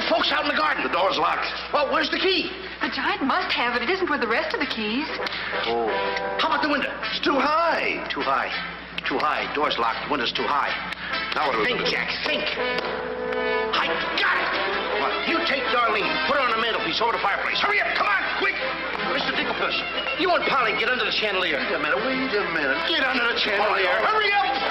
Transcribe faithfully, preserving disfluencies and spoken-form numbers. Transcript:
folks out in the garden. The door's locked. Well, where's the key? The giant must have it. It isn't with the rest of the keys. Oh. How about the window? It's too high. Too high. Too high. Door's locked. Window's too high. Now what do we Think, do? Jack, think. I got it. What? You take Darlene, put her on the mantelpiece over the fireplace. Hurry up, come on, quick. Mister Dicklepuss, you and Polly get under the chandelier. Wait a minute, wait a minute. Get under the chandelier. Hurry up.